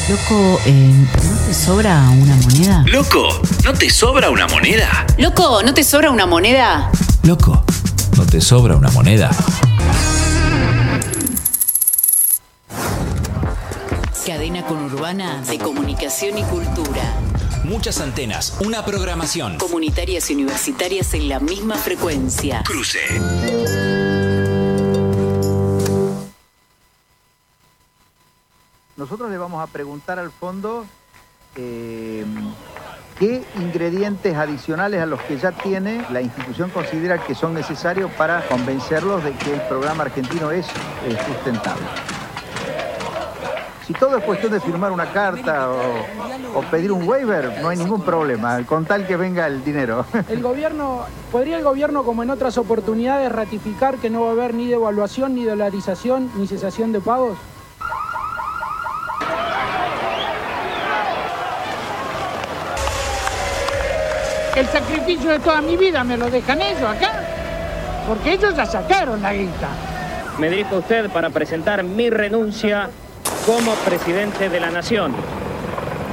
Loco, ¿no te sobra una moneda? Loco, ¿no te sobra una moneda? Loco, ¿no te sobra una moneda? Loco, ¿no te sobra una moneda? Cadena conurbana de comunicación y cultura. Muchas antenas, una programación. Comunitarias y universitarias en la misma frecuencia. Cruce. Nosotros le vamos a preguntar al fondo qué ingredientes adicionales a los que ya tiene la institución considera que son necesarios para convencerlos de que el programa argentino es sustentable. Si todo es cuestión de firmar una carta o pedir un waiver, no hay ningún problema, con tal que venga el dinero. ¿Podría el gobierno, como en otras oportunidades, ratificar que no va a haber ni devaluación, ni dolarización, ni cesación de pagos? El sacrificio de toda mi vida me lo dejan ellos acá, porque ellos ya sacaron la guita. Me dirijo a usted para presentar mi renuncia como presidente de la Nación.